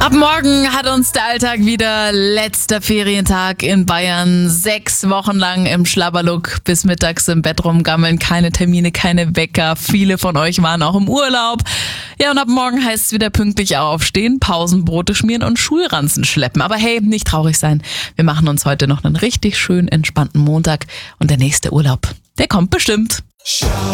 Ab morgen hat uns der Alltag wieder. Letzter Ferientag in Bayern. 6 Wochen lang im Schlabberlook bis mittags im Bett rumgammeln. Keine Termine, keine Wecker. Viele von euch waren auch im Urlaub. Ja, und ab morgen heißt es wieder pünktlich aufstehen, Pausenbrote schmieren und Schulranzen schleppen. Aber hey, nicht traurig sein. Wir machen uns heute noch einen richtig schön entspannten Montag. Und der nächste Urlaub, der kommt bestimmt.